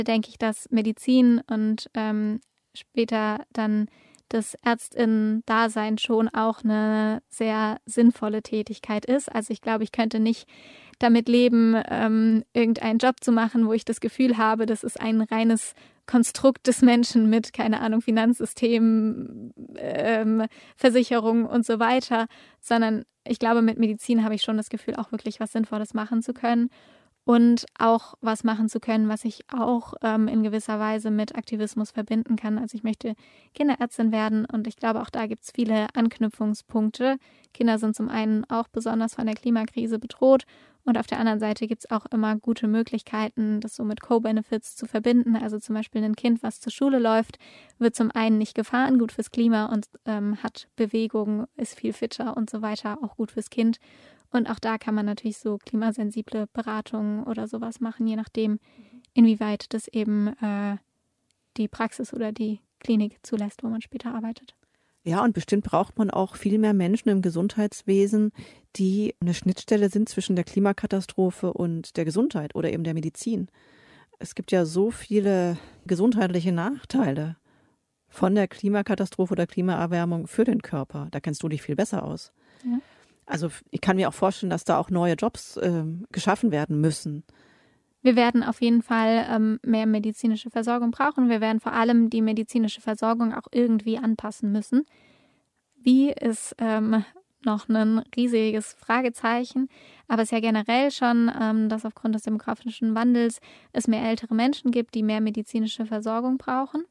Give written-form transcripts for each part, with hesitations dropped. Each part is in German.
denke ich, dass Medizin und später dann das Ärztinnen-Dasein schon auch eine sehr sinnvolle Tätigkeit ist. Also ich glaube, ich könnte nicht damit leben, irgendeinen Job zu machen, wo ich das Gefühl habe, das ist ein reines Konstrukt des Menschen mit, keine Ahnung, Finanzsystem, Versicherung und so weiter, sondern ich glaube, mit Medizin habe ich schon das Gefühl, auch wirklich was Sinnvolles machen zu können. Und auch was machen zu können, was ich auch in gewisser Weise mit Aktivismus verbinden kann. Also ich möchte Kinderärztin werden und ich glaube, auch da gibt es viele Anknüpfungspunkte. Kinder sind zum einen auch besonders von der Klimakrise bedroht und auf der anderen Seite gibt es auch immer gute Möglichkeiten, das so mit Co-Benefits zu verbinden. Also zum Beispiel ein Kind, was zur Schule läuft, wird zum einen nicht gefahren, gut fürs Klima und hat Bewegung, ist viel fitter und so weiter, auch gut fürs Kind. Und auch da kann man natürlich so klimasensible Beratungen oder sowas machen, je nachdem, inwieweit das eben die Praxis oder die Klinik zulässt, wo man später arbeitet. Ja, und bestimmt braucht man auch viel mehr Menschen im Gesundheitswesen, die eine Schnittstelle sind zwischen der Klimakatastrophe und der Gesundheit oder eben der Medizin. Es gibt ja so viele gesundheitliche Nachteile von der Klimakatastrophe oder Klimaerwärmung für den Körper. Da kennst du dich viel besser aus. Ja. Also ich kann mir auch vorstellen, dass da auch neue Jobs geschaffen werden müssen. Wir werden auf jeden Fall mehr medizinische Versorgung brauchen. Wir werden vor allem die medizinische Versorgung auch irgendwie anpassen müssen. Wie ist noch ein riesiges Fragezeichen. Aber es ist ja generell schon, dass aufgrund des demografischen Wandels es mehr ältere Menschen gibt, die mehr medizinische Versorgung brauchen.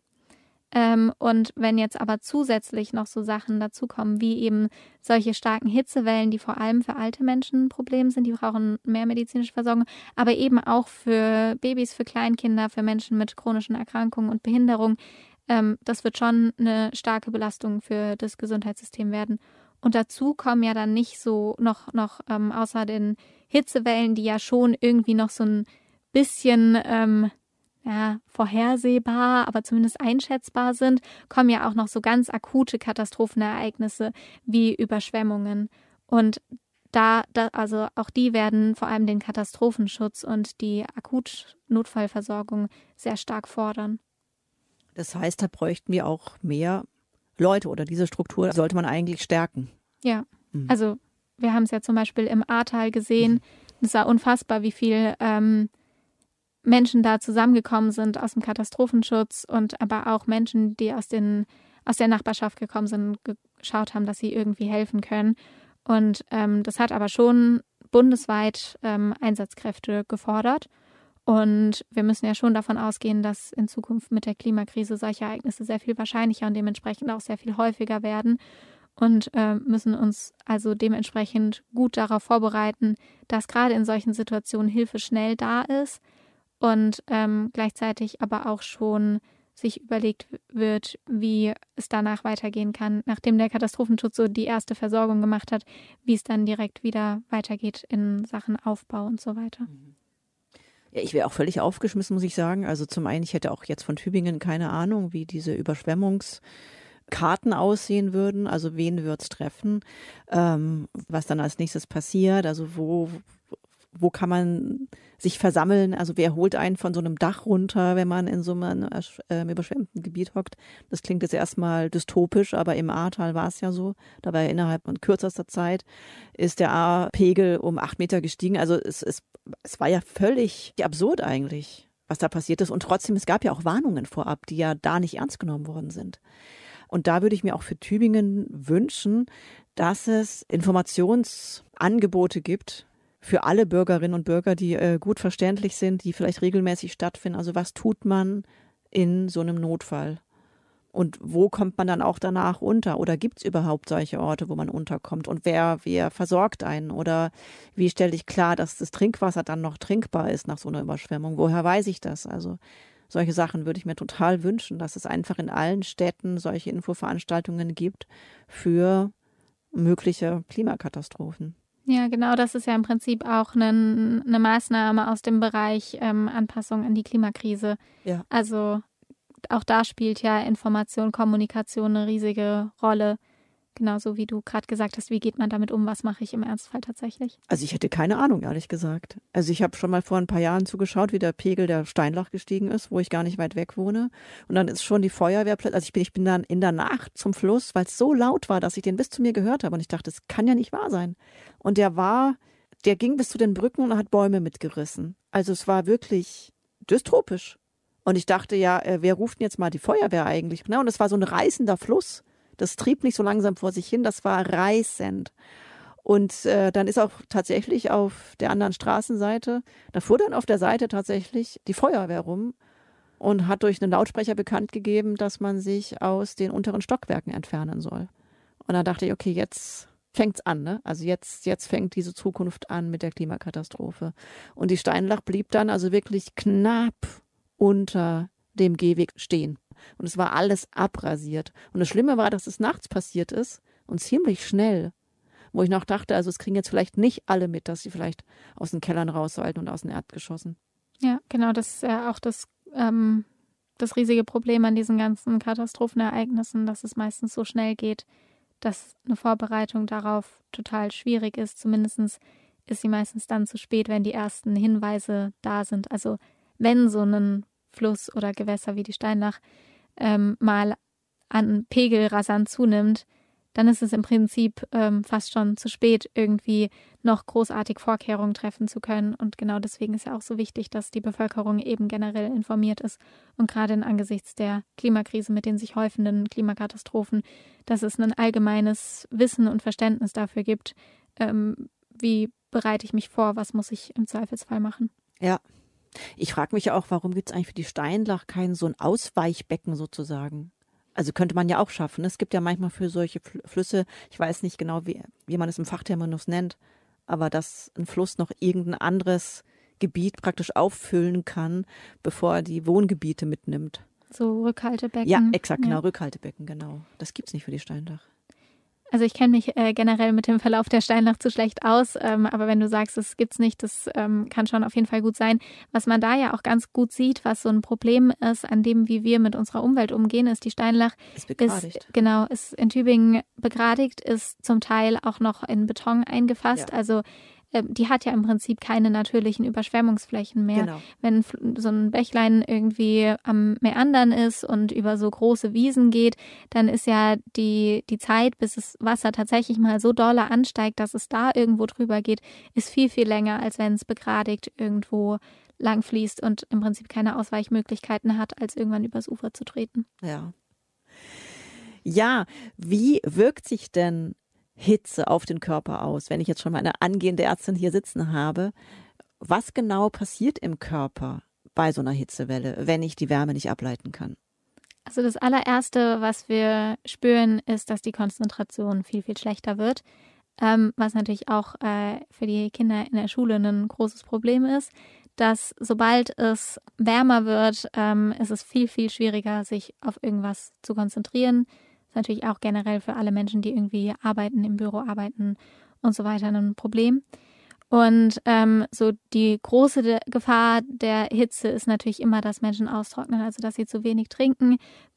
Und wenn jetzt aber zusätzlich noch so Sachen dazukommen, wie eben solche starken Hitzewellen, die vor allem für alte Menschen ein Problem sind, die brauchen mehr medizinische Versorgung, aber eben auch für Babys, für Kleinkinder, für Menschen mit chronischen Erkrankungen und Behinderung, das wird schon eine starke Belastung für das Gesundheitssystem werden. Und dazu kommen ja dann nicht so noch außer den Hitzewellen, die ja schon irgendwie noch so ein bisschen vorhersehbar, aber zumindest einschätzbar sind, kommen ja auch noch so ganz akute Katastrophenereignisse wie Überschwemmungen. Und also auch die werden vor allem den Katastrophenschutz und die Akutnotfallversorgung sehr stark fordern. Das heißt, da bräuchten wir auch mehr Leute oder diese Struktur sollte man eigentlich stärken. Ja, also wir haben es ja zum Beispiel im Ahrtal gesehen. Es war unfassbar, wie viel Menschen da zusammengekommen sind aus dem Katastrophenschutz und aber auch Menschen, die aus der Nachbarschaft gekommen sind und geschaut haben, dass sie irgendwie helfen können. Und das hat aber schon bundesweit Einsatzkräfte gefordert. Und wir müssen ja schon davon ausgehen, dass in Zukunft mit der Klimakrise solche Ereignisse sehr viel wahrscheinlicher und dementsprechend auch sehr viel häufiger werden. Und müssen uns also dementsprechend gut darauf vorbereiten, dass gerade in solchen Situationen Hilfe schnell da ist. Und gleichzeitig aber auch schon sich überlegt wird, wie es danach weitergehen kann, nachdem der Katastrophenschutz so die erste Versorgung gemacht hat, wie es dann direkt wieder weitergeht in Sachen Aufbau und so weiter. Ja, ich wäre auch völlig aufgeschmissen, muss ich sagen. Also zum einen, ich hätte auch jetzt von Tübingen keine Ahnung, wie diese Überschwemmungskarten aussehen würden. Also wen wird es treffen, was dann als nächstes passiert, also wo kann man sich versammeln? Also wer holt einen von so einem Dach runter, wenn man in so einem überschwemmten Gebiet hockt? Das klingt jetzt erstmal dystopisch, aber im Ahrtal war es ja so. Dabei innerhalb von kürzester Zeit ist der Ahrpegel um 8 Meter gestiegen. Also es war ja völlig absurd eigentlich, was da passiert ist. Und trotzdem, es gab ja auch Warnungen vorab, die ja da nicht ernst genommen worden sind. Und da würde ich mir auch für Tübingen wünschen, dass es Informationsangebote gibt, für alle Bürgerinnen und Bürger, die gut verständlich sind, die vielleicht regelmäßig stattfinden. Also was tut man in so einem Notfall? Und wo kommt man dann auch danach unter? Oder gibt es überhaupt solche Orte, wo man unterkommt? Und wer versorgt einen? Oder wie stelle ich klar, dass das Trinkwasser dann noch trinkbar ist nach so einer Überschwemmung? Woher weiß ich das? Also solche Sachen würde ich mir total wünschen, dass es einfach in allen Städten solche Infoveranstaltungen gibt für mögliche Klimakatastrophen. Ja, genau, das ist ja im Prinzip auch eine Maßnahme aus dem Bereich Anpassung an die Klimakrise. Ja. Also auch da spielt ja Information, Kommunikation eine riesige Rolle. genauso wie du gerade gesagt hast, wie geht man damit um, was mache ich im Ernstfall tatsächlich? Also ich hätte keine Ahnung, ehrlich gesagt. Also ich habe schon mal vor ein paar Jahren zugeschaut, wie der Pegel der Steinlach gestiegen ist, wo ich gar nicht weit weg wohne. Und dann ist schon die Feuerwehr plötzlich, also ich bin dann in der Nacht zum Fluss, weil es so laut war, dass ich den bis zu mir gehört habe. Und ich dachte, das kann ja nicht wahr sein. Und der ging bis zu den Brücken und hat Bäume mitgerissen. Also es war wirklich dystopisch. Und ich dachte, ja, wer ruft denn jetzt mal die Feuerwehr eigentlich? Und es war so ein reißender Fluss. Das trieb nicht so langsam vor sich hin, das war reißend. Und dann ist auch tatsächlich auf der anderen Straßenseite, da fuhr dann auf der Seite tatsächlich die Feuerwehr rum und hat durch einen Lautsprecher bekannt gegeben, dass man sich aus den unteren Stockwerken entfernen soll. Und dann dachte ich, okay, jetzt fängt's an, ne? Also jetzt fängt diese Zukunft an mit der Klimakatastrophe. Und die Steinlach blieb dann also wirklich knapp unter dem Gehweg stehen. Und es war alles abrasiert. Und das Schlimme war, dass es nachts passiert ist und ziemlich schnell. Wo ich noch dachte, also es kriegen jetzt vielleicht nicht alle mit, dass sie vielleicht aus den Kellern raus sollten und aus den Erdgeschossen. Ja, genau, das ist ja auch das riesige Problem an diesen ganzen Katastrophenereignissen, dass es meistens so schnell geht, dass eine Vorbereitung darauf total schwierig ist. Zumindest ist sie meistens dann zu spät, wenn die ersten Hinweise da sind. Also wenn so ein Fluss oder Gewässer wie die Steinlach mal an Pegel rasant zunimmt, dann ist es im Prinzip fast schon zu spät, irgendwie noch großartig Vorkehrungen treffen zu können. Und genau deswegen ist ja auch so wichtig, dass die Bevölkerung eben generell informiert ist. Und gerade angesichts der Klimakrise mit den sich häufenden Klimakatastrophen, dass es ein allgemeines Wissen und Verständnis dafür gibt, wie bereite ich mich vor, was muss ich im Zweifelsfall machen. Ja. Ich frage mich auch, warum gibt es eigentlich für die Steinlach kein so ein Ausweichbecken sozusagen? Also könnte man ja auch schaffen. Es gibt ja manchmal für solche Flüsse, ich weiß nicht genau, wie man es im Fachterminus nennt, aber dass ein Fluss noch irgendein anderes Gebiet praktisch auffüllen kann, bevor er die Wohngebiete mitnimmt. So Rückhaltebecken. Ja, exakt, genau, Rückhaltebecken, genau. Das gibt's nicht für die Steinlach. Also ich kenne mich generell mit dem Verlauf der Steinlach zu schlecht aus, aber wenn du sagst, das gibt's nicht, das kann schon auf jeden Fall gut sein. Was man da ja auch ganz gut sieht, was so ein Problem ist, an dem, wie wir mit unserer Umwelt umgehen, ist die Steinlach ist begradigt. Ist in Tübingen begradigt, ist zum Teil auch noch in Beton eingefasst. Ja. Also die hat ja im Prinzip keine natürlichen Überschwemmungsflächen mehr. Genau. Wenn so ein Bächlein irgendwie am Meandern ist und über so große Wiesen geht, dann ist ja die Zeit, bis das Wasser tatsächlich mal so dolle ansteigt, dass es da irgendwo drüber geht, ist viel, viel länger, als wenn es begradigt irgendwo lang fließt und im Prinzip keine Ausweichmöglichkeiten hat, als irgendwann übers Ufer zu treten. Ja. Ja, wie wirkt sich denn Hitze auf den Körper aus, wenn ich jetzt schon mal eine angehende Ärztin hier sitzen habe? Was genau passiert im Körper bei so einer Hitzewelle, wenn ich die Wärme nicht ableiten kann? Also das allererste, was wir spüren, ist, dass die Konzentration viel, viel schlechter wird, was natürlich auch für die Kinder in der Schule ein großes Problem ist, dass sobald es wärmer wird, ist es viel, viel schwieriger, sich auf irgendwas zu konzentrieren. Das ist natürlich auch generell für alle Menschen, die irgendwie arbeiten, im Büro arbeiten und so weiter, ein Problem. Und so die große Gefahr der Hitze ist natürlich immer, dass Menschen austrocknen, also dass sie zu wenig trinken,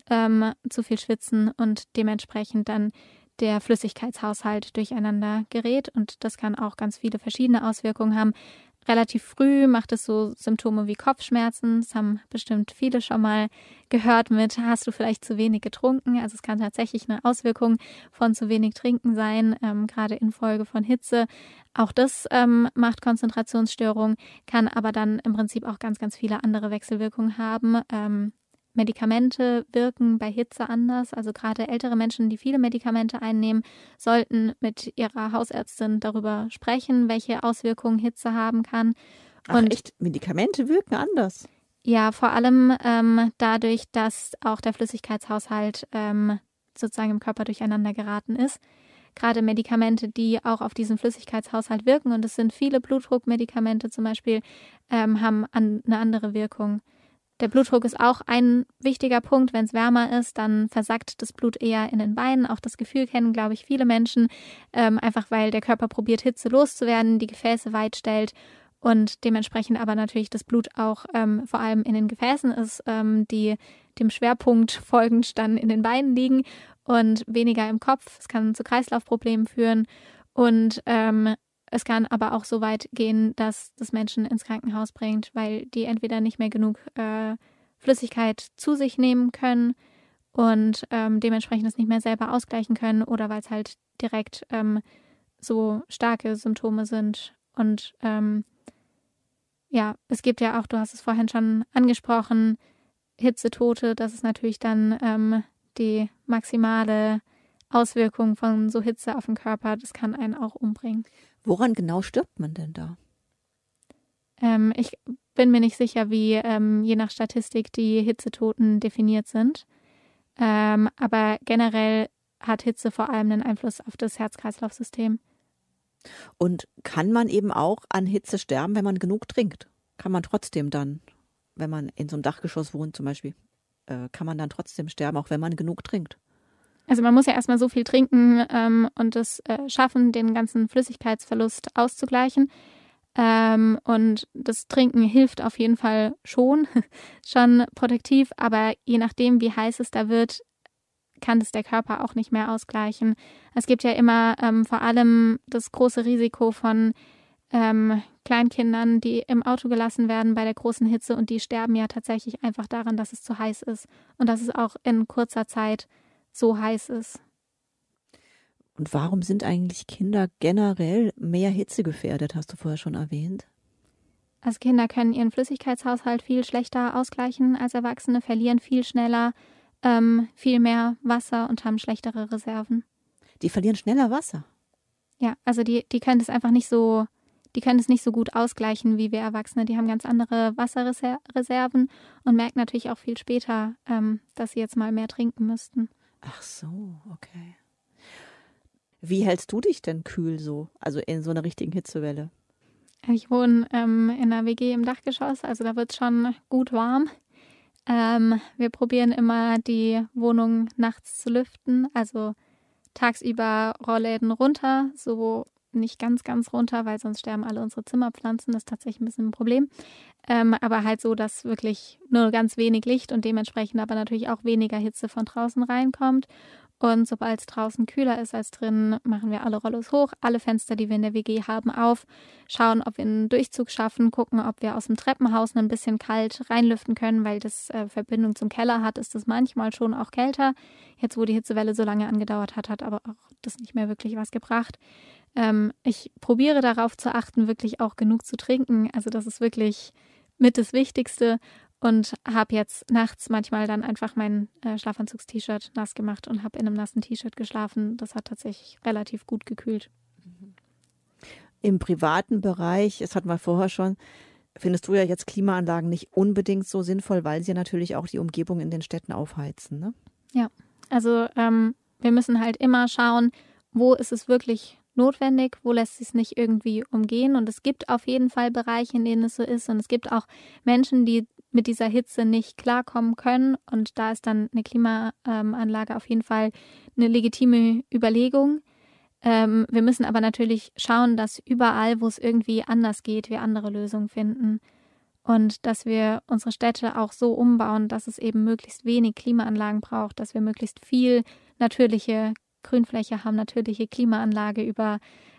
zu viel schwitzen und dementsprechend dann der Flüssigkeitshaushalt durcheinander gerät. Und das kann auch ganz viele verschiedene Auswirkungen haben. Relativ früh macht es so Symptome wie Kopfschmerzen. Das haben bestimmt viele schon mal gehört mit, hast du vielleicht zu wenig getrunken? Also es kann tatsächlich eine Auswirkung von zu wenig Trinken sein, gerade infolge von Hitze. Auch das macht Konzentrationsstörungen, kann aber dann im Prinzip auch ganz, ganz viele andere Wechselwirkungen haben. Medikamente wirken bei Hitze anders. Also gerade ältere Menschen, die viele Medikamente einnehmen, sollten mit ihrer Hausärztin darüber sprechen, welche Auswirkungen Hitze haben kann. Und echt? Medikamente wirken anders? Ja, vor allem dadurch, dass auch der Flüssigkeitshaushalt sozusagen im Körper durcheinander geraten ist. Gerade Medikamente, die auch auf diesen Flüssigkeitshaushalt wirken, und es sind viele Blutdruckmedikamente zum Beispiel, haben eine andere Wirkung. Der Blutdruck ist auch ein wichtiger Punkt. Wenn es wärmer ist, dann versackt das Blut eher in den Beinen. Auch das Gefühl kennen, glaube ich, viele Menschen, einfach weil der Körper probiert, Hitze loszuwerden, die Gefäße weit stellt und dementsprechend aber natürlich das Blut auch vor allem in den Gefäßen ist, die dem Schwerpunkt folgend dann in den Beinen liegen. und weniger im Kopf. Es kann zu Kreislaufproblemen führen und es kann aber auch so weit gehen, dass das Menschen ins Krankenhaus bringt, weil die entweder nicht mehr genug Flüssigkeit zu sich nehmen können und dementsprechend es nicht mehr selber ausgleichen können oder weil es halt direkt so starke Symptome sind. Und ja, es gibt ja auch, du hast es vorhin schon angesprochen, Hitzetote. Das ist natürlich dann die maximale Auswirkung von so Hitze auf den Körper. Das kann einen auch umbringen. Woran genau stirbt man denn da? Ich bin mir nicht sicher, wie je nach Statistik die Hitzetoten definiert sind. Aber generell hat Hitze vor allem einen Einfluss auf das Herz-Kreislauf-System. Und kann man eben auch an Hitze sterben, wenn man genug trinkt? Kann man trotzdem dann, wenn man in so einem Dachgeschoss wohnt zum Beispiel, kann man dann trotzdem sterben, auch wenn man genug trinkt? Also man muss ja erstmal so viel trinken und es schaffen, den ganzen Flüssigkeitsverlust auszugleichen. Und das Trinken hilft auf jeden Fall schon protektiv, aber je nachdem, wie heiß es da wird, kann das der Körper auch nicht mehr ausgleichen. Es gibt ja immer vor allem das große Risiko von Kleinkindern, die im Auto gelassen werden bei der großen Hitze und die sterben ja tatsächlich einfach daran, dass es zu heiß ist und dass es auch in kurzer Zeit so heiß ist. Und warum sind eigentlich Kinder generell mehr hitzegefährdet, hast du vorher schon erwähnt? Also Kinder können ihren Flüssigkeitshaushalt viel schlechter ausgleichen als Erwachsene, verlieren viel schneller, viel mehr Wasser und haben schlechtere Reserven. Die verlieren schneller Wasser? Ja, also die können es einfach nicht so, die können es nicht so gut ausgleichen wie wir Erwachsene. Die haben ganz andere Wasserreserven und merken natürlich auch viel später, dass sie jetzt mal mehr trinken müssten. Ach so, okay. Wie hältst du dich denn kühl so, also in so einer richtigen Hitzewelle? Ich wohne in einer WG im Dachgeschoss, also da wird es schon gut warm. Wir probieren immer die Wohnung nachts zu lüften, also tagsüber Rollläden runter, so nicht ganz, ganz runter, weil sonst sterben alle unsere Zimmerpflanzen, das ist tatsächlich ein bisschen ein Problem. Aber halt so, dass wirklich nur ganz wenig Licht und dementsprechend aber natürlich auch weniger Hitze von draußen reinkommt. Und sobald es draußen kühler ist als drin, machen wir alle Rollos hoch, alle Fenster, die wir in der WG haben, auf, schauen, ob wir einen Durchzug schaffen, gucken, ob wir aus dem Treppenhaus ein bisschen kalt reinlüften können, weil das Verbindung zum Keller hat, ist das manchmal schon auch kälter. Jetzt, wo die Hitzewelle so lange angedauert hat, hat aber auch das nicht mehr wirklich was gebracht. Ich probiere darauf zu achten, wirklich auch genug zu trinken. Also das ist wirklich mit das Wichtigste. Und habe jetzt nachts manchmal dann einfach mein Schlafanzugs-T-Shirt nass gemacht und habe in einem nassen T-Shirt geschlafen. Das hat tatsächlich relativ gut gekühlt. Im privaten Bereich, das hatten wir vorher schon, findest du ja jetzt Klimaanlagen nicht unbedingt so sinnvoll, weil sie natürlich auch die Umgebung in den Städten aufheizen, ne? Ja, also wir müssen halt immer schauen, wo ist es wirklich notwendig, wo lässt sich es nicht irgendwie umgehen. Und es gibt auf jeden Fall Bereiche, in denen es so ist. Und es gibt auch Menschen, die mit dieser Hitze nicht klarkommen können. Und da ist dann eine Klimaanlage auf jeden Fall eine legitime Überlegung. Wir müssen aber natürlich schauen, dass überall, wo es irgendwie anders geht, wir andere Lösungen finden. Und dass wir unsere Städte auch so umbauen, dass es eben möglichst wenig Klimaanlagen braucht, dass wir möglichst viel natürliche Grünfläche haben, natürliche Klimaanlage über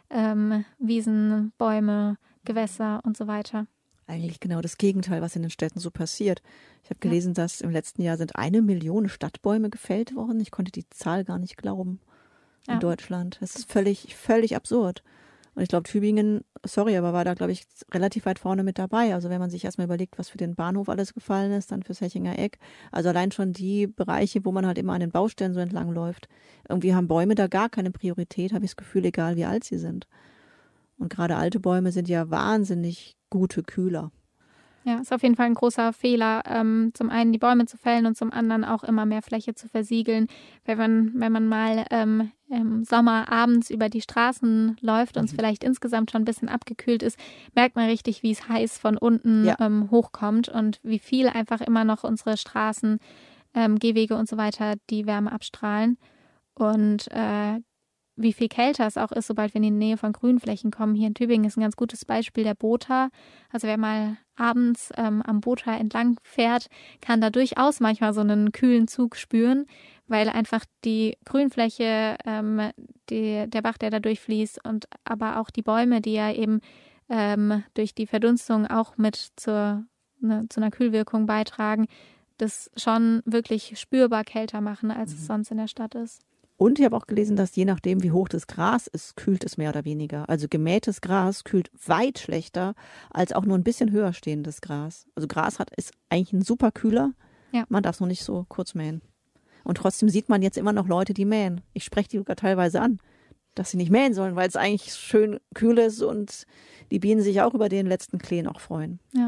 Wiesen, Bäume, Gewässer und so weiter. Eigentlich genau das Gegenteil, was in den Städten so passiert. Ich habe gelesen, dass im letzten Jahr sind 1 Million Stadtbäume gefällt worden. Ich konnte die Zahl gar nicht glauben in Deutschland. Das ist völlig, völlig absurd. Und ich glaube, Tübingen, sorry, aber war da, glaube ich, relativ weit vorne mit dabei. Also wenn man sich erstmal überlegt, was für den Bahnhof alles gefallen ist, dann fürs Hechinger Eck. Also allein schon die Bereiche, wo man halt immer an den Baustellen so entlang läuft. Irgendwie haben Bäume da gar keine Priorität, habe ich das Gefühl, egal wie alt sie sind. Und gerade alte Bäume sind ja wahnsinnig gute Kühler. Ja, ist auf jeden Fall ein großer Fehler, zum einen die Bäume zu fällen und zum anderen auch immer mehr Fläche zu versiegeln. Wenn man mal im Sommer abends über die Straßen läuft und es vielleicht insgesamt schon ein bisschen abgekühlt ist, merkt man richtig, wie es heiß von unten hochkommt und wie viel einfach immer noch unsere Straßen, Gehwege und so weiter die Wärme abstrahlen. Und wie viel kälter es auch ist, sobald wir in die Nähe von Grünflächen kommen. Hier in Tübingen ist ein ganz gutes Beispiel der Botha. Also wer mal abends am Botha entlang fährt, kann da durchaus manchmal so einen kühlen Zug spüren, weil einfach die Grünfläche, der Bach, der da durchfließt und aber auch die Bäume, die ja eben durch die Verdunstung auch mit zu einer Kühlwirkung beitragen, das schon wirklich spürbar kälter machen, als es sonst in der Stadt ist. Und ich habe auch gelesen, dass je nachdem, wie hoch das Gras ist, kühlt es mehr oder weniger. Also gemähtes Gras kühlt weit schlechter als auch nur ein bisschen höher stehendes Gras. Also Gras ist eigentlich ein super Kühler. Ja. Man darf es nur nicht so kurz mähen. Und trotzdem sieht man jetzt immer noch Leute, die mähen. Ich spreche die sogar teilweise an, dass sie nicht mähen sollen, weil es eigentlich schön kühl ist und die Bienen sich auch über den letzten Kleen auch freuen. Ja.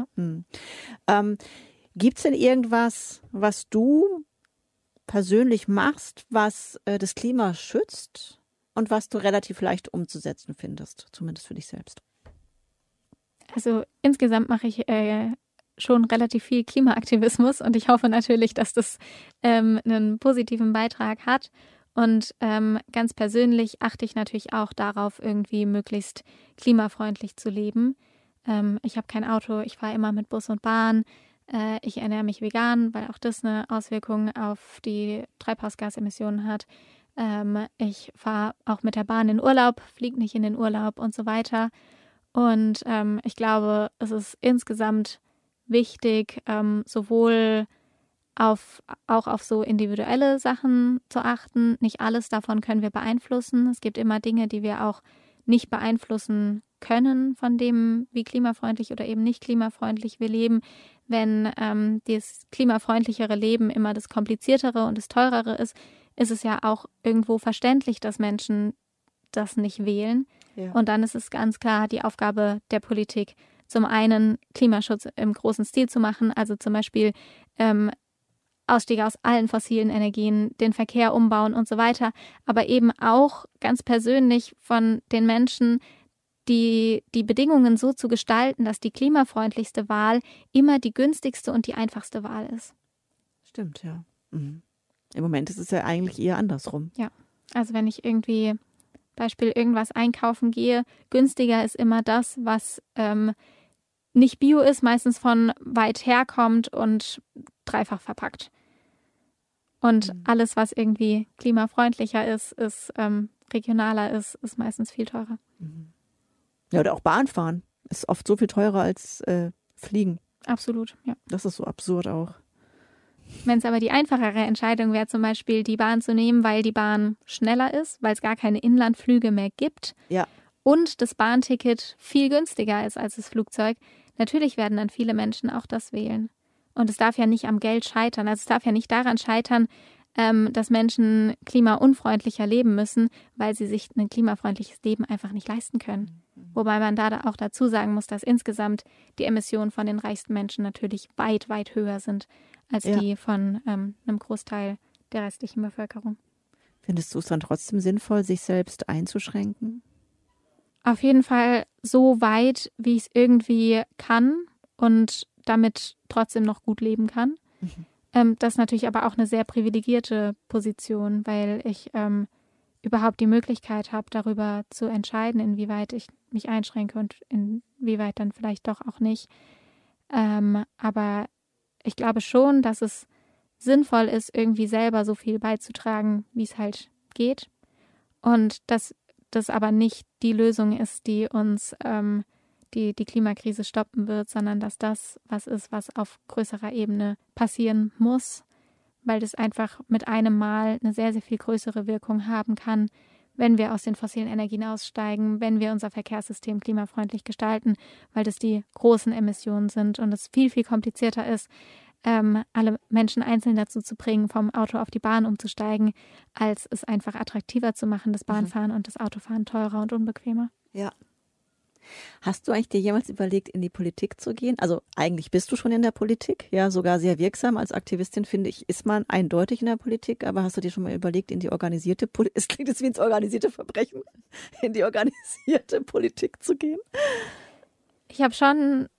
Gibt es denn irgendwas, was du persönlich machst, was das Klima schützt und was du relativ leicht umzusetzen findest, zumindest für dich selbst? Also insgesamt mache ich schon relativ viel Klimaaktivismus und ich hoffe natürlich, dass das einen positiven Beitrag hat. Und ganz persönlich achte ich natürlich auch darauf, irgendwie möglichst klimafreundlich zu leben. Ich habe kein Auto, ich fahre immer mit Bus und Bahn. Ich ernähre mich vegan, weil auch das eine Auswirkung auf die Treibhausgasemissionen hat. Ich fahre auch mit der Bahn in Urlaub, fliege nicht in den Urlaub und so weiter. Und ich glaube, es ist insgesamt wichtig, sowohl auch auf so individuelle Sachen zu achten. Nicht alles davon können wir beeinflussen. Es gibt immer Dinge, die wir auch nicht beeinflussen können, von dem, wie klimafreundlich oder eben nicht klimafreundlich wir leben. Wenn das klimafreundlichere Leben immer das kompliziertere und das teurere ist, ist es ja auch irgendwo verständlich, dass Menschen das nicht wählen. Ja. Und dann ist es ganz klar die Aufgabe der Politik, zum einen Klimaschutz im großen Stil zu machen, also zum Beispiel Ausstieg aus allen fossilen Energien, den Verkehr umbauen und so weiter, aber eben auch ganz persönlich von den Menschen die Bedingungen so zu gestalten, dass die klimafreundlichste Wahl immer die günstigste und die einfachste Wahl ist. Stimmt, ja. Mhm. Im Moment ist es ja eigentlich eher andersrum. Ja, also wenn ich irgendwie Beispiel irgendwas einkaufen gehe, günstiger ist immer das, was nicht bio ist, meistens von weit her kommt und dreifach verpackt. Und alles, was irgendwie klimafreundlicher ist, regionaler ist meistens viel teurer. Mhm. Ja, oder auch Bahnfahren ist oft so viel teurer als Fliegen. Absolut, ja. Das ist so absurd auch. Wenn es aber die einfachere Entscheidung wäre, zum Beispiel die Bahn zu nehmen, weil die Bahn schneller ist, weil es gar keine Inlandflüge mehr gibt und das Bahnticket viel günstiger ist als das Flugzeug, natürlich werden dann viele Menschen auch das wählen. Und es darf ja nicht am Geld scheitern. Also es darf ja nicht daran scheitern, dass Menschen klimaunfreundlicher leben müssen, weil sie sich ein klimafreundliches Leben einfach nicht leisten können. Wobei man da auch dazu sagen muss, dass insgesamt die Emissionen von den reichsten Menschen natürlich weit, weit höher sind als die von einem Großteil der restlichen Bevölkerung. Findest du es dann trotzdem sinnvoll, sich selbst einzuschränken? Auf jeden Fall so weit, wie ich es irgendwie kann und damit trotzdem noch gut leben kann. Das ist natürlich aber auch eine sehr privilegierte Position, weil ich überhaupt die Möglichkeit habe, darüber zu entscheiden, inwieweit ich mich einschränke und inwieweit dann vielleicht doch auch nicht. Aber ich glaube schon, dass es sinnvoll ist, irgendwie selber so viel beizutragen, wie es halt geht. Und dass das aber nicht die Lösung ist, die uns die Klimakrise stoppen wird, sondern dass das was ist, was auf größerer Ebene passieren muss, weil das einfach mit einem Mal eine sehr, sehr viel größere Wirkung haben kann, wenn wir aus den fossilen Energien aussteigen, wenn wir unser Verkehrssystem klimafreundlich gestalten, weil das die großen Emissionen sind und es viel, viel komplizierter ist, alle Menschen einzeln dazu zu bringen, vom Auto auf die Bahn umzusteigen, als es einfach attraktiver zu machen, das Bahnfahren und das Autofahren teurer und unbequemer. Ja. Hast du eigentlich dir jemals überlegt, in die Politik zu gehen? Also eigentlich bist du schon in der Politik, ja, sogar sehr wirksam. Als Aktivistin, finde ich, ist man eindeutig in der Politik. Aber hast du dir schon mal überlegt, in die organisierte Politik, es klingt jetzt wie ins organisierte Verbrechen, in die organisierte Politik zu gehen? Ich habe schon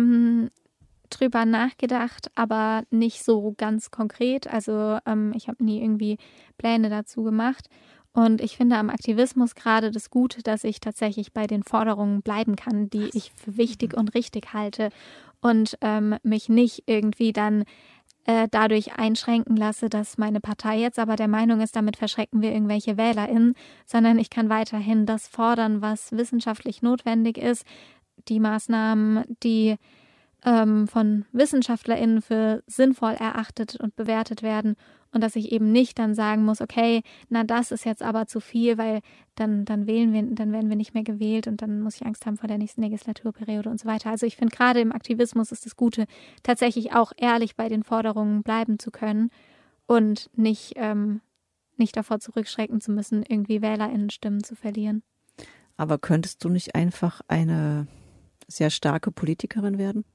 drüber nachgedacht, aber nicht so ganz konkret. Also ich habe nie irgendwie Pläne dazu gemacht. Und ich finde am Aktivismus gerade das Gute, dass ich tatsächlich bei den Forderungen bleiben kann, die ich für wichtig und richtig halte und mich nicht irgendwie dann dadurch einschränken lasse, dass meine Partei jetzt aber der Meinung ist, damit verschrecken wir irgendwelche WählerInnen, sondern ich kann weiterhin das fordern, was wissenschaftlich notwendig ist, die Maßnahmen, die von WissenschaftlerInnen für sinnvoll erachtet und bewertet werden und dass ich eben nicht dann sagen muss, okay, na das ist jetzt aber zu viel, weil dann werden wir nicht mehr gewählt und dann muss ich Angst haben vor der nächsten Legislaturperiode und so weiter. Also ich finde, gerade im Aktivismus ist das Gute, tatsächlich auch ehrlich bei den Forderungen bleiben zu können und nicht davor zurückschrecken zu müssen, irgendwie WählerInnen-Stimmen zu verlieren. Aber könntest du nicht einfach eine sehr starke Politikerin werden?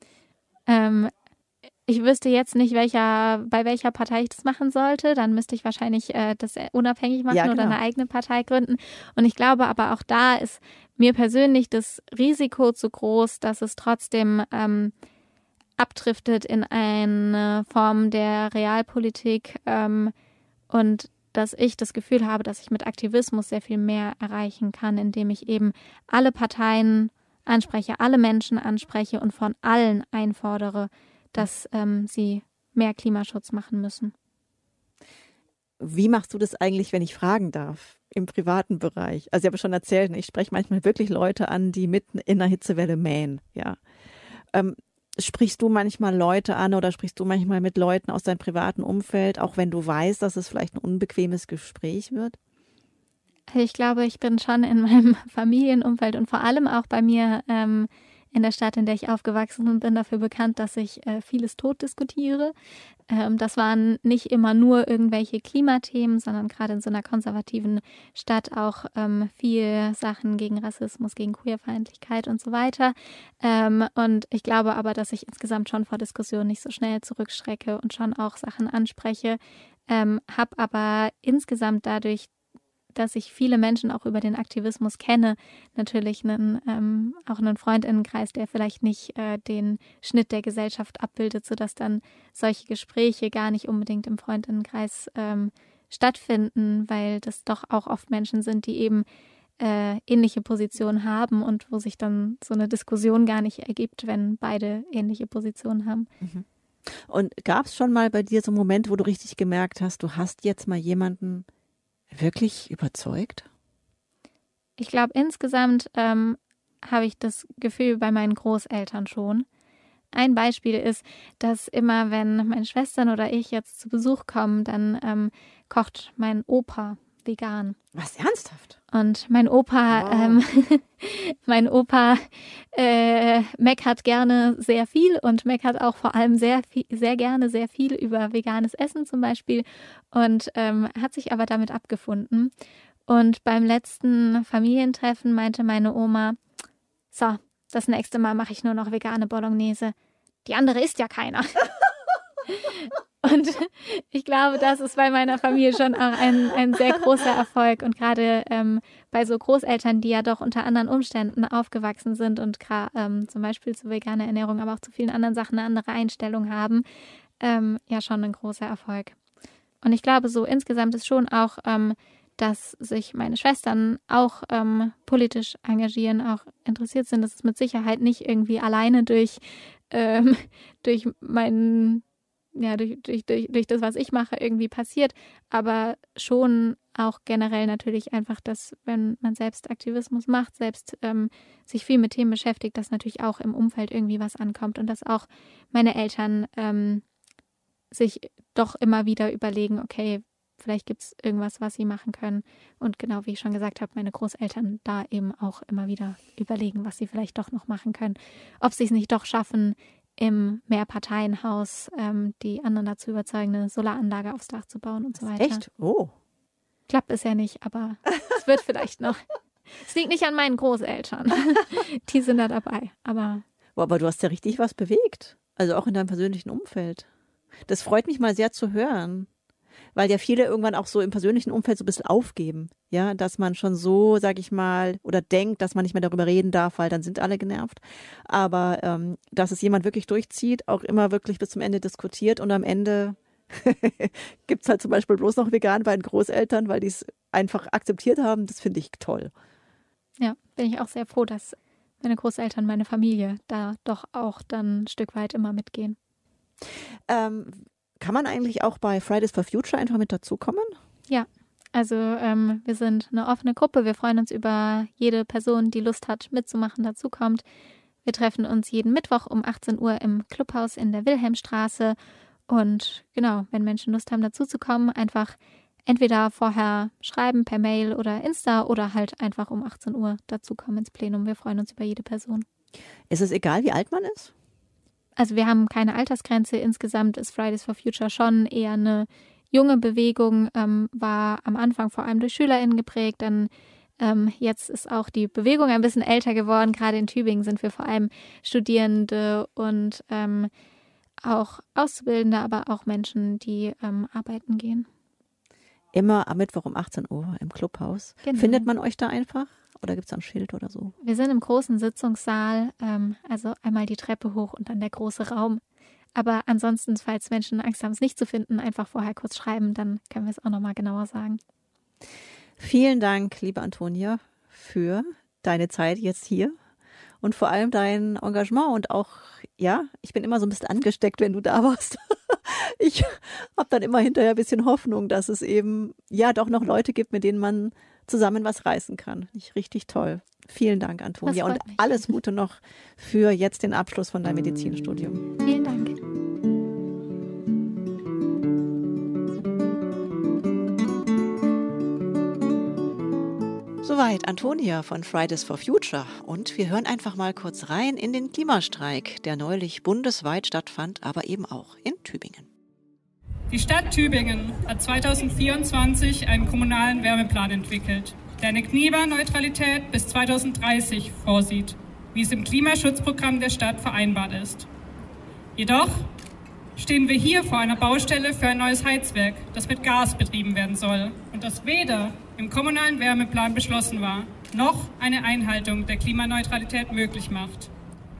Ich wüsste jetzt nicht, bei welcher Partei ich das machen sollte. Dann müsste ich wahrscheinlich das unabhängig machen, ja, genau, oder eine eigene Partei gründen. Und ich glaube aber auch da ist mir persönlich das Risiko zu groß, dass es trotzdem abdriftet in eine Form der Realpolitik und dass ich das Gefühl habe, dass ich mit Aktivismus sehr viel mehr erreichen kann, indem ich eben alle Parteien anspreche, alle Menschen anspreche und von allen einfordere, dass sie mehr Klimaschutz machen müssen. Wie machst du das eigentlich, wenn ich fragen darf, im privaten Bereich? Also ich habe schon erzählt, ich spreche manchmal wirklich Leute an, die mitten in einer Hitzewelle mähen. Ja. Sprichst du manchmal Leute an oder sprichst du manchmal mit Leuten aus deinem privaten Umfeld, auch wenn du weißt, dass es vielleicht ein unbequemes Gespräch wird? Ich glaube, ich bin schon in meinem Familienumfeld und vor allem auch bei mir in der Stadt, in der ich aufgewachsen bin, dafür bekannt, dass ich vieles tot diskutiere. Das waren nicht immer nur irgendwelche Klimathemen, sondern gerade in so einer konservativen Stadt auch viel Sachen gegen Rassismus, gegen Queerfeindlichkeit und so weiter. Und ich glaube aber, dass ich insgesamt schon vor Diskussionen nicht so schnell zurückschrecke und schon auch Sachen anspreche, habe aber insgesamt dadurch, dass ich viele Menschen auch über den Aktivismus kenne, natürlich auch einen Freundinnenkreis, der vielleicht nicht den Schnitt der Gesellschaft abbildet, sodass dann solche Gespräche gar nicht unbedingt im Freundinnenkreis stattfinden, weil das doch auch oft Menschen sind, die eben ähnliche Positionen haben und wo sich dann so eine Diskussion gar nicht ergibt, wenn beide ähnliche Positionen haben. Mhm. Und gab es schon mal bei dir so einen Moment, wo du richtig gemerkt hast, du hast jetzt mal jemanden wirklich überzeugt? Ich glaube, insgesamt habe ich das Gefühl bei meinen Großeltern schon. Ein Beispiel ist, dass immer, wenn meine Schwestern oder ich jetzt zu Besuch kommen, dann kocht mein Opa vegan. Was, ernsthaft? Und mein Opa, wow. Meckert gerne sehr viel und meckert auch vor allem sehr gerne sehr viel über veganes Essen zum Beispiel und hat sich aber damit abgefunden. Und beim letzten Familientreffen meinte meine Oma, so, das nächste Mal mache ich nur noch vegane Bolognese. Die andere isst ja keiner. Und ich glaube, das ist bei meiner Familie schon auch ein sehr großer Erfolg. Und gerade bei so Großeltern, die ja doch unter anderen Umständen aufgewachsen sind und zum Beispiel zu veganer Ernährung, aber auch zu vielen anderen Sachen eine andere Einstellung haben, ja schon ein großer Erfolg. Und ich glaube, so insgesamt ist schon auch, dass sich meine Schwestern auch politisch engagieren, auch interessiert sind. Das ist mit Sicherheit nicht irgendwie alleine durch das, was ich mache, irgendwie passiert, aber schon auch generell natürlich einfach, dass wenn man selbst Aktivismus macht, selbst sich viel mit Themen beschäftigt, dass natürlich auch im Umfeld irgendwie was ankommt und dass auch meine Eltern sich doch immer wieder überlegen, okay, vielleicht gibt es irgendwas, was sie machen können. Und genau wie ich schon gesagt habe, meine Großeltern da eben auch immer wieder überlegen, was sie vielleicht doch noch machen können. Ob sie es nicht doch schaffen, im Mehrparteienhaus die anderen dazu überzeugen, eine Solaranlage aufs Dach zu bauen und so weiter. Echt? Oh. Klappt bisher nicht, aber es wird vielleicht noch. Es liegt nicht an meinen Großeltern. Die sind da dabei. Aber du hast ja richtig was bewegt. Also auch in deinem persönlichen Umfeld. Das freut mich mal sehr zu hören. Weil ja viele irgendwann auch so im persönlichen Umfeld so ein bisschen aufgeben. Ja, dass man schon so, sag ich mal, oder denkt, dass man nicht mehr darüber reden darf, weil dann sind alle genervt. Aber dass es jemand wirklich durchzieht, auch immer wirklich bis zum Ende diskutiert und am Ende gibt es halt zum Beispiel bloß noch vegan bei den Großeltern, weil die es einfach akzeptiert haben. Das finde ich toll. Ja, bin ich auch sehr froh, dass meine Großeltern, meine Familie da doch auch dann ein Stück weit immer mitgehen. Kann man eigentlich auch bei Fridays for Future einfach mit dazukommen? Ja, also wir sind eine offene Gruppe. Wir freuen uns über jede Person, die Lust hat, mitzumachen, dazukommt. Wir treffen uns jeden Mittwoch um 18 Uhr im Clubhaus in der Wilhelmstraße. Und genau, wenn Menschen Lust haben, dazuzukommen, einfach entweder vorher schreiben per Mail oder Insta oder halt einfach um 18 Uhr dazukommen ins Plenum. Wir freuen uns über jede Person. Ist es egal, wie alt man ist? Also wir haben keine Altersgrenze. Insgesamt ist Fridays for Future schon eher eine junge Bewegung, war am Anfang vor allem durch SchülerInnen geprägt. Dann jetzt ist auch die Bewegung ein bisschen älter geworden. Gerade in Tübingen sind wir vor allem Studierende und auch Auszubildende, aber auch Menschen, die arbeiten gehen. Immer am Mittwoch um 18 Uhr im Clubhaus. Genau. Findet man euch da einfach? Oder gibt es ein Schild oder so? Wir sind im großen Sitzungssaal, also einmal die Treppe hoch und dann der große Raum. Aber ansonsten, falls Menschen Angst haben, es nicht zu finden, einfach vorher kurz schreiben, dann können wir es auch nochmal genauer sagen. Vielen Dank, liebe Antonia, für deine Zeit jetzt hier und vor allem dein Engagement und auch, ja, ich bin immer so ein bisschen angesteckt, wenn du da warst. Ich habe dann immer hinterher ein bisschen Hoffnung, dass es eben ja doch noch Leute gibt, mit denen man zusammen was reißen kann. Richtig toll. Vielen Dank, Antonia, und alles Gute noch für jetzt den Abschluss von deinem Medizinstudium. Vielen Dank. Soweit Antonia von Fridays for Future. Und wir hören einfach mal kurz rein in den Klimastreik, der neulich bundesweit stattfand, aber eben auch in Tübingen. Die Stadt Tübingen hat 2024 einen kommunalen Wärmeplan entwickelt, der eine Klimaneutralität bis 2030 vorsieht, wie es im Klimaschutzprogramm der Stadt vereinbart ist. Jedoch stehen wir hier vor einer Baustelle für ein neues Heizwerk, das mit Gas betrieben werden soll und das weder im kommunalen Wärmeplan beschlossen war, noch eine Einhaltung der Klimaneutralität möglich macht.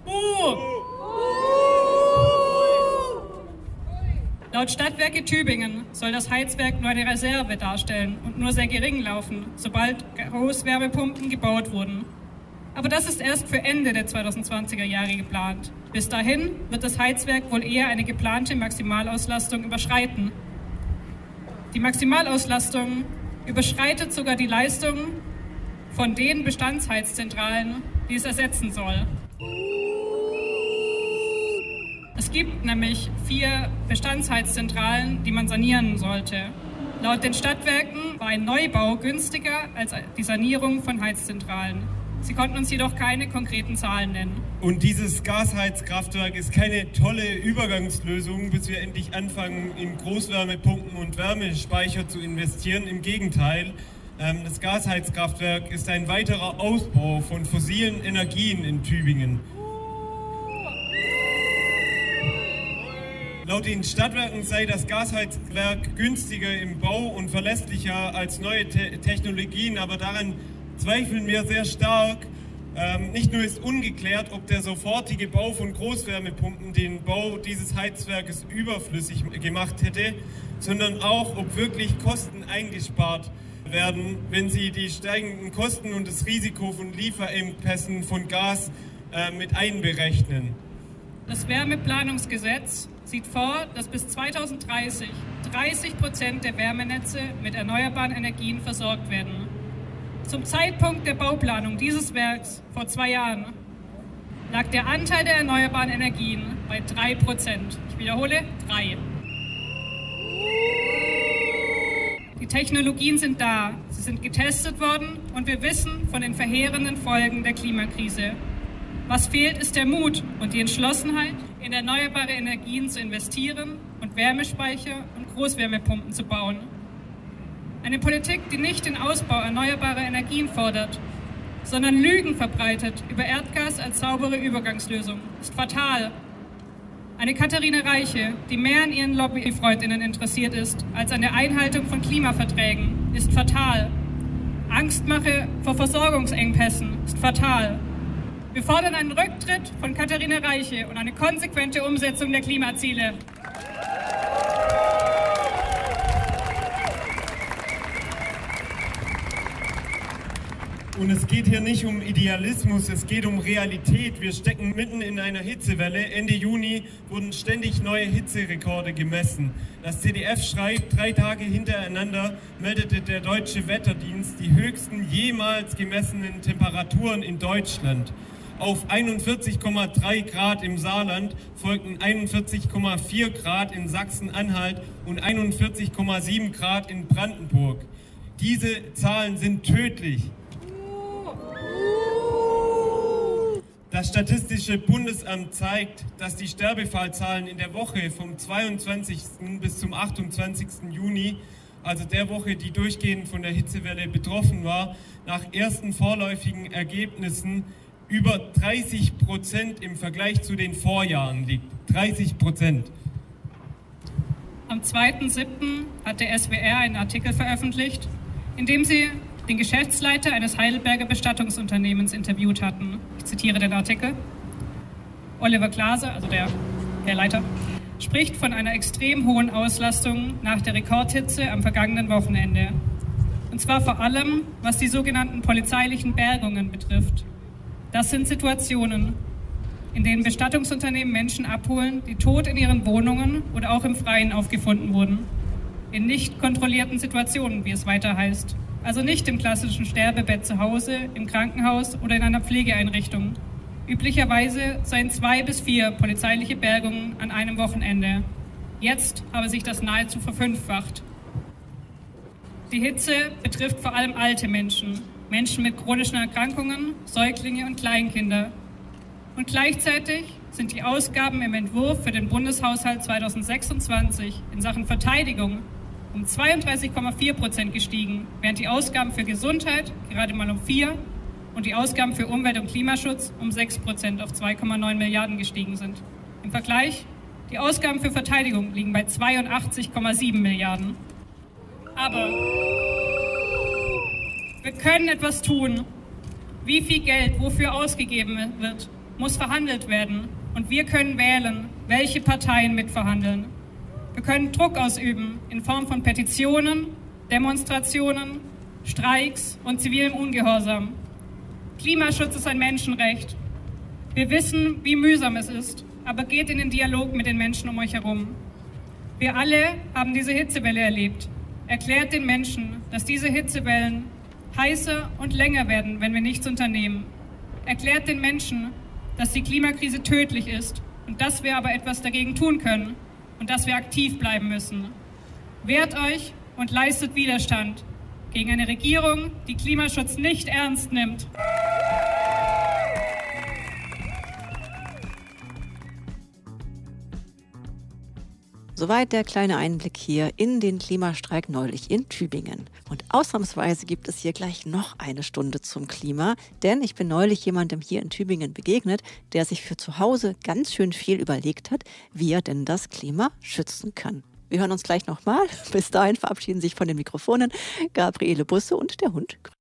Laut Stadtwerke Tübingen soll das Heizwerk nur eine Reserve darstellen und nur sehr gering laufen, sobald Großwärmepumpen gebaut wurden. Aber das ist erst für Ende der 2020er Jahre geplant. Bis dahin wird das Heizwerk wohl eher eine geplante Maximalauslastung überschreiten. Die Maximalauslastung überschreitet sogar die Leistung von den Bestandsheizzentralen, die es ersetzen soll. Es gibt nämlich 4 Bestandsheizzentralen, die man sanieren sollte. Laut den Stadtwerken war ein Neubau günstiger als die Sanierung von Heizzentralen. Sie konnten uns jedoch keine konkreten Zahlen nennen. Und dieses Gasheizkraftwerk ist keine tolle Übergangslösung, bis wir endlich anfangen, in Großwärmepumpen und Wärmespeicher zu investieren. Im Gegenteil, das Gasheizkraftwerk ist ein weiterer Ausbau von fossilen Energien in Tübingen. Laut den Stadtwerken sei das Gasheizwerk günstiger im Bau und verlässlicher als neue Technologien, aber daran zweifeln wir sehr stark. Nicht nur ist ungeklärt, ob der sofortige Bau von Großwärmepumpen den Bau dieses Heizwerkes überflüssig gemacht hätte, sondern auch, ob wirklich Kosten eingespart werden, wenn sie die steigenden Kosten und das Risiko von Lieferengpässen von Gas mit einberechnen. Das Wärmeplanungsgesetz sieht vor, dass bis 2030 30% der Wärmenetze mit erneuerbaren Energien versorgt werden. Zum Zeitpunkt der Bauplanung dieses Werks vor 2 Jahren lag der Anteil der erneuerbaren Energien bei 3%. Ich wiederhole, 3. Die Technologien sind da, sie sind getestet worden und wir wissen von den verheerenden Folgen der Klimakrise. Was fehlt, ist der Mut und die Entschlossenheit, in erneuerbare Energien zu investieren und Wärmespeicher und Großwärmepumpen zu bauen. Eine Politik, die nicht den Ausbau erneuerbarer Energien fordert, sondern Lügen verbreitet über Erdgas als saubere Übergangslösung, ist fatal. Eine Katharina Reiche, die mehr an ihren Lobbyfreundinnen interessiert ist, als an der Einhaltung von Klimaverträgen, ist fatal. Angstmache vor Versorgungsengpässen ist fatal. Wir fordern einen Rücktritt von Katharina Reiche und eine konsequente Umsetzung der Klimaziele. Und es geht hier nicht um Idealismus, es geht um Realität. Wir stecken mitten in einer Hitzewelle. Ende Juni wurden ständig neue Hitzerekorde gemessen. Das ZDF schreibt, 3 Tage hintereinander meldete der Deutsche Wetterdienst die höchsten jemals gemessenen Temperaturen in Deutschland. Auf 41,3 Grad im Saarland folgten 41,4 Grad in Sachsen-Anhalt und 41,7 Grad in Brandenburg. Diese Zahlen sind tödlich. Das Statistische Bundesamt zeigt, dass die Sterbefallzahlen in der Woche vom 22. bis zum 28. Juni, also der Woche, die durchgehend von der Hitzewelle betroffen war, nach ersten vorläufigen Ergebnissen über 30% im Vergleich zu den Vorjahren liegt. 30%. Am 2.7. hat der SWR einen Artikel veröffentlicht, in dem sie den Geschäftsleiter eines Heidelberger Bestattungsunternehmens interviewt hatten. Ich zitiere den Artikel. Oliver Klase, also der Herr Leiter, spricht von einer extrem hohen Auslastung nach der Rekordhitze am vergangenen Wochenende. Und zwar vor allem, was die sogenannten polizeilichen Bergungen betrifft. Das sind Situationen, in denen Bestattungsunternehmen Menschen abholen, die tot in ihren Wohnungen oder auch im Freien aufgefunden wurden. In nicht kontrollierten Situationen, wie es weiter heißt. Also nicht im klassischen Sterbebett zu Hause, im Krankenhaus oder in einer Pflegeeinrichtung. Üblicherweise seien 2 bis 4 polizeiliche Bergungen an einem Wochenende. Jetzt habe sich das nahezu verfünffacht. Die Hitze betrifft vor allem alte Menschen, Menschen mit chronischen Erkrankungen, Säuglinge und Kleinkinder. Und gleichzeitig sind die Ausgaben im Entwurf für den Bundeshaushalt 2026 in Sachen Verteidigung um 32,4% gestiegen, während die Ausgaben für Gesundheit gerade mal um 4% und die Ausgaben für Umwelt- und Klimaschutz um 6% auf 2,9 Milliarden gestiegen sind. Im Vergleich, die Ausgaben für Verteidigung liegen bei 82,7 Milliarden. Aber wir können etwas tun. Wie viel Geld wofür ausgegeben wird, muss verhandelt werden. Und wir können wählen, welche Parteien mitverhandeln. Wir können Druck ausüben in Form von Petitionen, Demonstrationen, Streiks und zivilem Ungehorsam. Klimaschutz ist ein Menschenrecht. Wir wissen, wie mühsam es ist, aber geht in den Dialog mit den Menschen um euch herum. Wir alle haben diese Hitzewelle erlebt. Erklärt den Menschen, dass diese Hitzewellen heißer und länger werden, wenn wir nichts unternehmen. Erklärt den Menschen, dass die Klimakrise tödlich ist und dass wir aber etwas dagegen tun können und dass wir aktiv bleiben müssen. Wehrt euch und leistet Widerstand gegen eine Regierung, die Klimaschutz nicht ernst nimmt. Soweit der kleine Einblick hier in den Klimastreik neulich in Tübingen. Und ausnahmsweise gibt es hier gleich noch eine Stunde zum Klima, denn ich bin neulich jemandem hier in Tübingen begegnet, der sich für zu Hause ganz schön viel überlegt hat, wie er denn das Klima schützen kann. Wir hören uns gleich nochmal. Bis dahin verabschieden sich von den Mikrofonen Gabriele Busse und der Hund